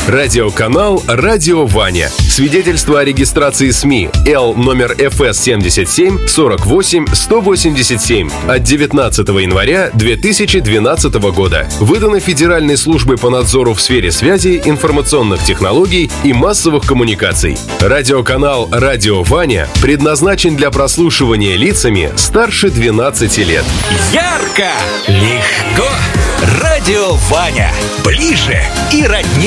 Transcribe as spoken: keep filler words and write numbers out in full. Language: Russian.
Радиоканал «Радио Ваня». Свидетельство о регистрации СМИ Л номер эф эс семьдесят семь сорок восемь сто восемьдесят семь от девятнадцатого января две тысячи двенадцатого года. Выдано Федеральной службой по надзору в сфере связи, информационных технологий и массовых коммуникаций. Радиоканал «Радио Ваня» предназначен для прослушивания лицами старше двенадцати лет. Ярко, легко. Радио Ваня. Ближе и роднее.